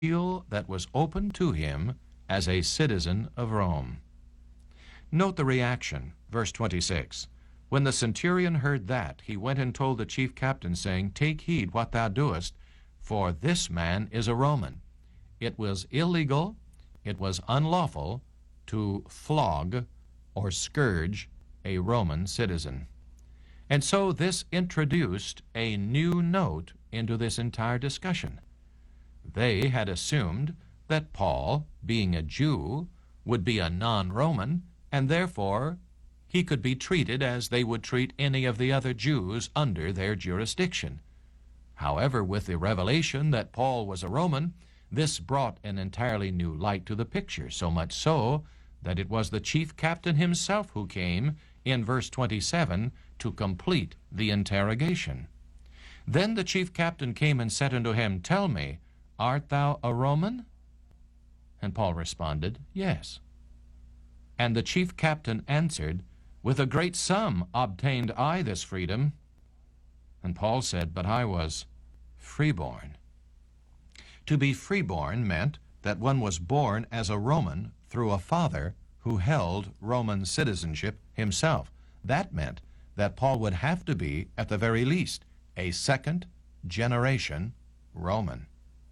that was open to him as a citizen of Rome. Note the reaction, verse 26. When the centurion heard that, he went and told the chief captain, saying, Take heed what thou doest, for this man is a Roman. It was illegal, it was unlawful to flog or scourge a Roman citizen. And so this introduced a new note into this entire discussion. They had assumed that Paul, being a Jew, would be a non-Roman, and therefore he could be treated as they would treat any of the other Jews under their jurisdiction. However, with the revelation that Paul was a Roman, this brought an entirely new light to the picture, so much so that it was the chief captain himself who came, in verse 27, to complete the interrogation. Then the chief captain came and said unto him, Tell me, art thou a Roman? And Paul responded, Yes. And the chief captain answered, With a great sum obtained I this freedom. And Paul said, But I was freeborn. To be freeborn meant that one was born as a Roman through a father who held Roman citizenship himself. That meant that Paul would have to be, at the very least, a second-generation Roman.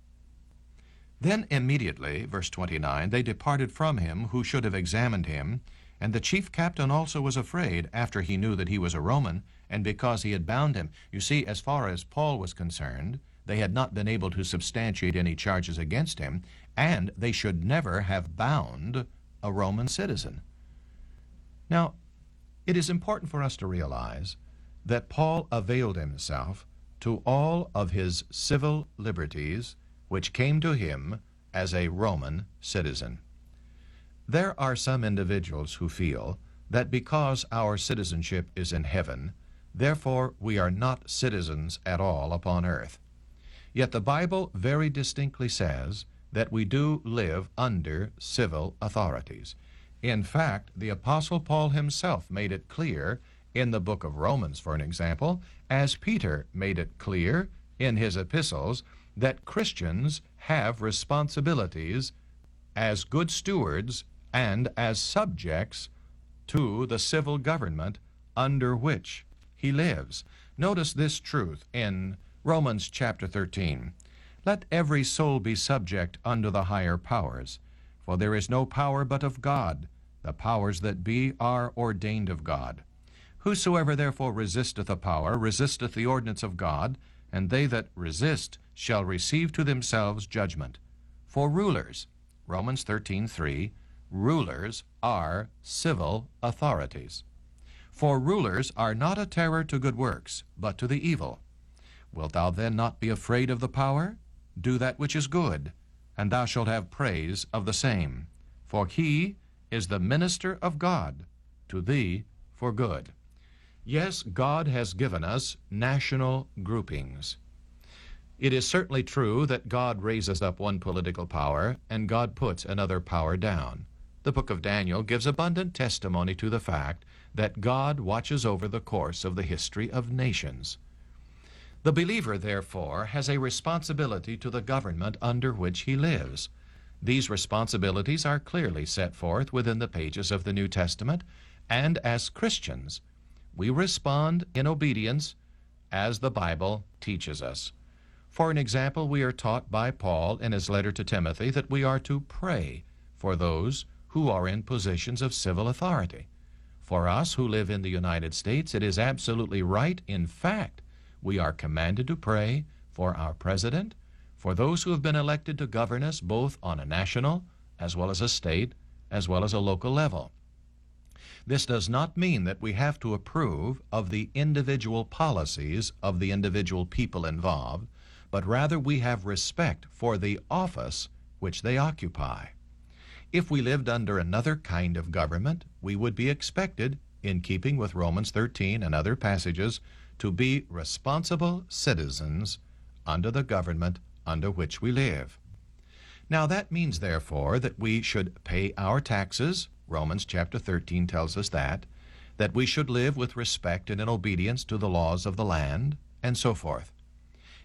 Then immediately, verse 29, they departed from him who should have examined him, and the chief captain also was afraid after he knew that he was a Roman, and because he had bound him. You see, as far as Paul was concerned, they had not been able to substantiate any charges against him, and they should never have bound a Roman citizen. Now, it is important for us to realize that Paul availed himself to all of his civil liberties which came to him as a Roman citizen. There are some individuals who feel that because our citizenship is in heaven, therefore we are not citizens at all upon earth. Yet the Bible very distinctly says that we do live under civil authorities. In fact, the Apostle Paul himself made it clear in the book of Romans, for an example, as Peter made it clear in his epistles, that Christians have responsibilities as good stewards and as subjects to the civil government under which he lives. Notice this truth in Romans chapter 13. Let every soul be subject unto the higher powers, for there is no power but of God. The powers that be are ordained of God. Whosoever therefore resisteth a power resisteth the ordinance of God, and they that resist shall receive to themselves judgment. For rulers, Romans 13:3, rulers are civil authorities. For rulers are not a terror to good works, but to the evil. Wilt thou then not be afraid of the power? Do that which is good, and thou shalt have praise of the same. For he is the minister of God to thee for good. Yes, God has given us national groupings. It is certainly true that God raises up one political power and God puts another power down. The book of Daniel gives abundant testimony to the fact that God watches over the course of the history of nations. The believer, therefore, has a responsibility to the government under which he lives. These responsibilities are clearly set forth within the pages of the New Testament, and as Christians, we respond in obedience as the Bible teaches us. For an example, we are taught by Paul in his letter to Timothy that we are to pray for those who are in positions of civil authority. For us who live in the United States, it is absolutely right. In fact, we are commanded to pray for our president, for those who have been elected to govern us both on a national as well as a state as well as a local level. This does not mean that we have to approve of the individual policies of the individual people involved, but rather we have respect for the office which they occupy. If we lived under another kind of government, we would be expected, in keeping with Romans 13 and other passages, to be responsible citizens under the government under which we live. Now that means, therefore, that we should pay our taxes. Romans chapter 13 tells us that we should live with respect and in obedience to the laws of the land, and so forth.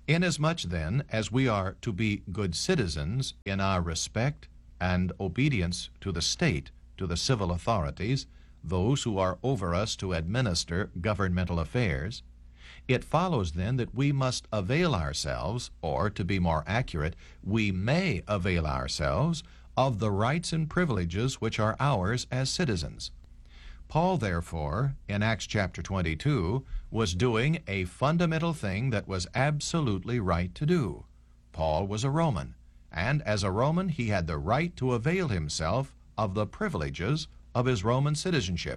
Inasmuch then as we are to be good citizens in our respect and obedience to the state, to the civil authorities, those who are over us to administer governmental affairs, it follows then that we must avail ourselves, or to be more accurate, we may avail ourselves of the rights and privileges which are ours as citizens. Paul, therefore, in Acts chapter 22, was doing a fundamental thing that was absolutely right to do. Paul was a Roman, and as a Roman he had the right to avail himself of the privileges of his Roman citizenship.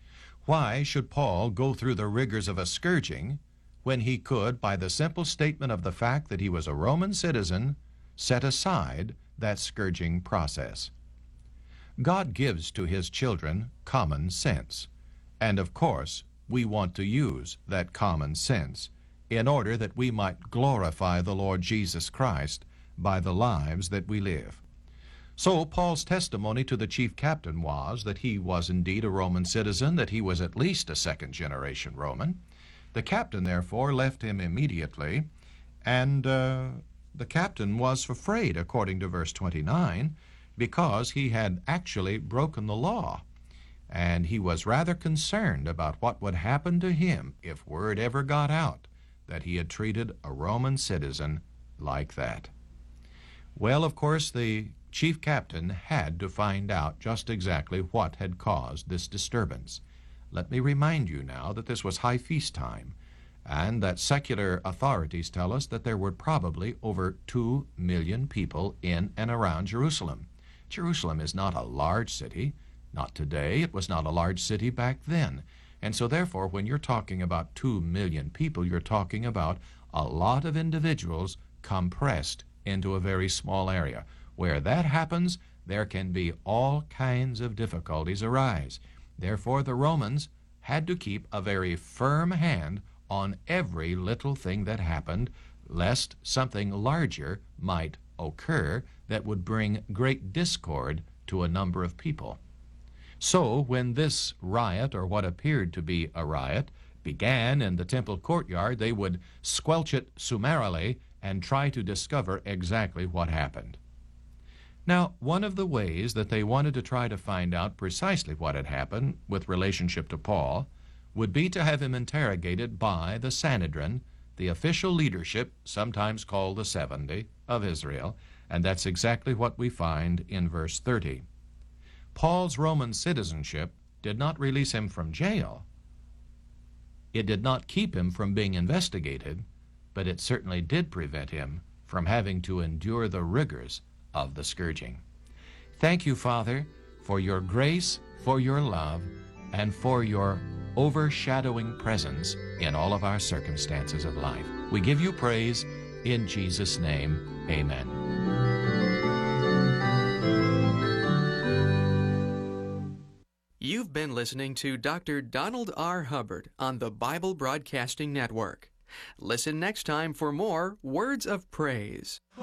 Why should Paul go through the rigors of a scourging when he could, by the simple statement of the fact that he was a Roman citizen, set aside that scourging process? God gives to his children common sense, and of course we want to use that common sense in order that we might glorify the Lord Jesus Christ by the lives that we live. So Paul's testimony to the chief captain was that he was indeed a Roman citizen, that he was at least a second-generation Roman. The captain, therefore, left him immediately, and the captain was afraid, according to verse 29, because he had actually broken the law, and he was rather concerned about what would happen to him if word ever got out that he had treated a Roman citizen like that. Well, of course, the chief captain had to find out just exactly what had caused this disturbance. Let me remind you now that this was high feast time, and that secular authorities tell us that there were probably over 2 million people in and around Jerusalem. Jerusalem is not a large city. Not today. It was not a large city back then. And so therefore, when you're talking about 2 million people, you're talking about a lot of individuals compressed into a very small area. Where that happens, there can be all kinds of difficulties arise. Therefore, the Romans had to keep a very firm hand on every little thing that happened, lest something larger might occur that would bring great discord to a number of people. So when this riot, or what appeared to be a riot, began in the temple courtyard, they would squelch it summarily and try to discover exactly what happened. Now, one of the ways that they wanted to try to find out precisely what had happened with relationship to Paul would be to have him interrogated by the Sanhedrin, the official leadership, sometimes called the 70, of Israel, and that's exactly what we find in verse 30. Paul's Roman citizenship did not release him from jail. It did not keep him from being investigated, but it certainly did prevent him from having to endure the rigors of the scourging. Thank you, Father, for your grace, for your love, and for your overshadowing presence in all of our circumstances of life. We give you praise in Jesus' name. Amen. You've been listening to Dr. Donald R. Hubbard on the Bible Broadcasting Network. Listen next time for more Words of Praise.